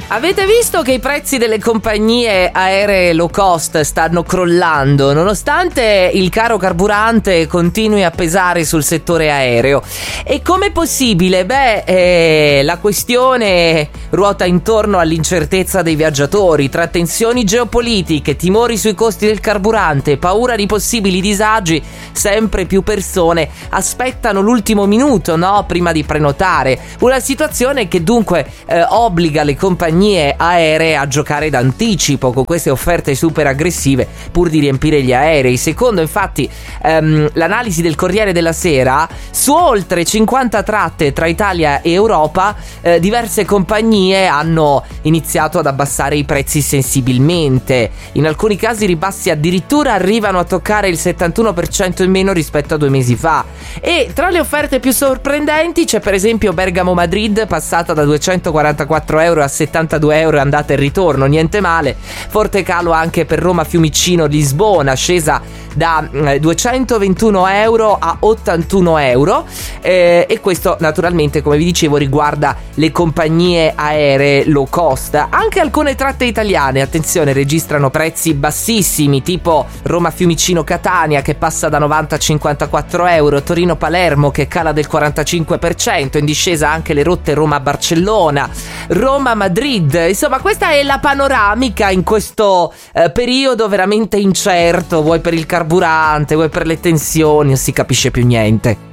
Avete visto che i prezzi delle compagnie aeree low cost stanno crollando, nonostante il caro carburante continui a pesare sul settore aereo? E com'è possibile? La questione ruota intorno all'incertezza dei viaggiatori, tra tensioni geopolitiche, timori sui costi del carburante, paura di possibili disagi. Sempre più persone aspettano l'ultimo minuto, no? Prima di prenotare. Una situazione che dunque obbliga le compagnie aeree a giocare d'anticipo con queste offerte super aggressive pur di riempire gli aerei. Secondo infatti l'analisi del Corriere della Sera, su oltre 50 tratte tra Italia e Europa diverse compagnie hanno iniziato ad abbassare i prezzi sensibilmente. In alcuni casi i ribassi addirittura arrivano a toccare il 71% in meno rispetto a 2 mesi fa. E tra le offerte più sorprendenti c'è per esempio Bergamo-Madrid, passata da 244 euro a 72 euro andata e ritorno, niente male. Forte calo anche per Roma-Fiumicino-Lisbona, scesa da 221 euro a 81 euro, e questo naturalmente, come vi dicevo, riguarda le compagnie aeree low cost. Anche alcune tratte italiane, attenzione, registrano prezzi bassissimi, tipo Roma-Fiumicino-Catania che passa da 90 a 54 euro, Torino-Palermo che cala del 45%, in discesa anche le rotte Roma-Barcellona, Roma-Madrid. Insomma, questa è la panoramica in questo periodo veramente incerto, vuoi per il carburante, vuoi per le tensioni, non si capisce più niente.